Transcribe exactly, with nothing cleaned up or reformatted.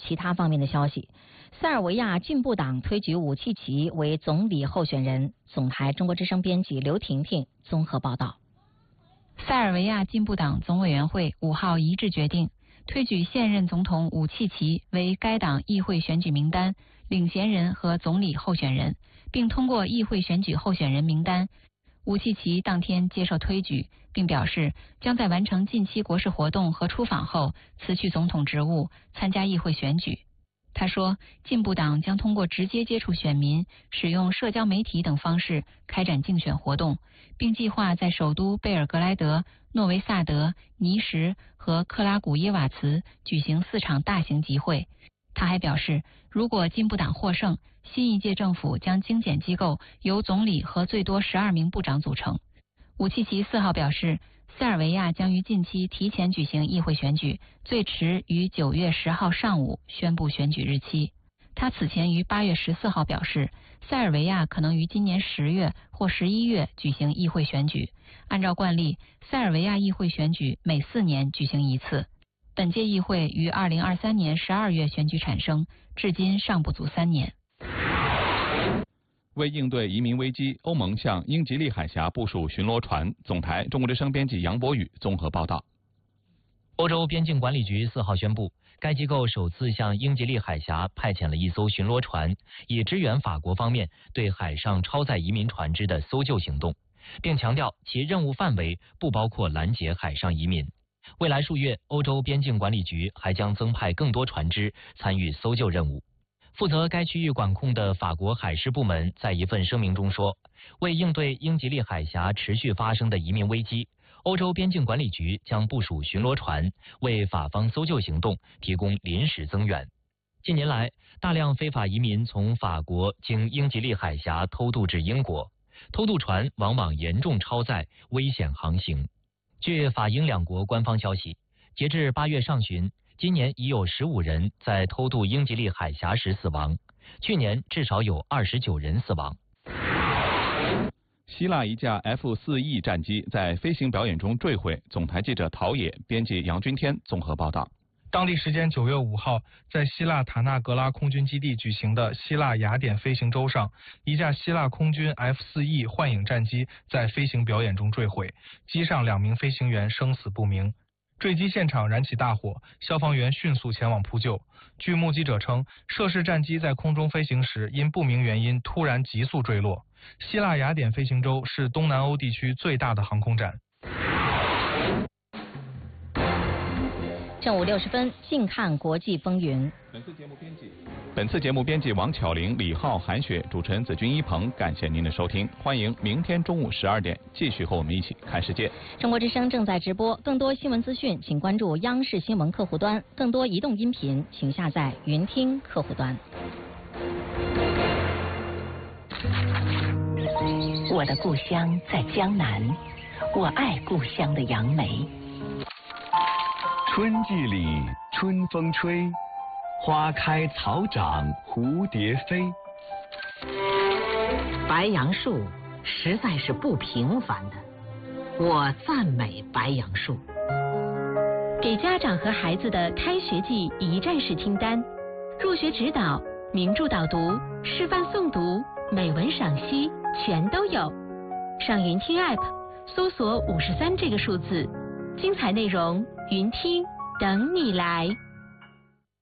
其他方面的消息。塞尔维亚进步党推举武契奇为总理候选人。总台中国之声编辑刘婷婷综合报道。 塞尔维亚进步党总委员会五号一致决定，推举现任总统武契奇为该党议会选举名单领衔人和总理候选人，并通过议会选举候选人名单。武契奇当天接受推举，并表示将在完成近期国事活动和出访后辞去总统职务，参加议会选举。他说，进步党将通过直接接触选民、使用社交媒体等方式开展竞选活动，并计划在首都贝尔格莱德、诺维萨德、尼什和克拉古耶瓦茨举行四场大型集会。他还表示，如果进步党获胜，新一届政府将精简机构，由总理和最多十二名部长组成。武契奇四号表示，塞尔维亚将于近期提前举行议会选举，最迟于九月十号上午宣布选举日期。他此前于八月十四号表示，塞尔维亚可能于今年十月或十一月举行议会选举。按照惯例，塞尔维亚议会选举每四年举行一次。本届议会于二零二三年十二月选举产生，至今尚不足三年。 为应对移民危机，欧盟向英吉利海峡部署巡逻船。总台中国之声编辑杨博宇综合报道。 欧洲边境管理局四号宣布，该机构首次向英吉利海峡派遣了一艘巡逻船，以支援法国方面对海上超载移民船只的搜救行动，并强调其任务范围不包括拦截海上移民。未来数月，欧洲边境管理局还将增派更多船只参与搜救任务。负责该区域管控的法国海事部门在一份声明中说，为应对英吉利海峡持续发生的移民危机，欧洲边境管理局将部署巡逻船，为法方搜救行动提供临时增援。近年来，大量非法移民从法国经英吉利海峡偷渡至英国，偷渡船往往严重超载，危险航行。据法英两国官方消息，截至八月上旬，今年已有十五人在偷渡英吉利海峡时死亡，去年至少有二十九人死亡。 希腊一架 F 四 E 战机在飞行表演中坠毁。总台记者陶冶、编辑杨军天综合报道。 当地时间九月五号，在希腊塔纳格拉空军基地举行的希腊雅典飞行周上，一架希腊空军 F 四 E 幻影战机在飞行表演中坠毁，机上两名飞行员生死不明。坠机现场燃起大火，消防员迅速前往扑救。据目击者称，涉事战机在空中飞行时因不明原因突然急速坠落。希腊雅典飞行周是东南欧地区最大的航空展。 正午六十分，静看国际风云。 本次节目编辑，本次节目编辑王巧玲、李浩、韩雪，主持人子君一鹏。感谢您的收听，欢迎明天中午十二点继续和我们一起看世界。 中国之声正在直播，更多新闻资讯，请关注央视新闻客户端；更多移动音频，请下载云听客户端。 我的故乡在江南，我爱故乡的杨梅。 春季里，春风吹，花开草长，蝴蝶飞。 白杨树实在是不平凡的，我赞美白杨树。 给家长和孩子的开学季一站式清单：入学指导、名著导读、示范诵读、美文赏析，全都有。上云听 App 搜索五十三这个数字，精彩内容云听等你来。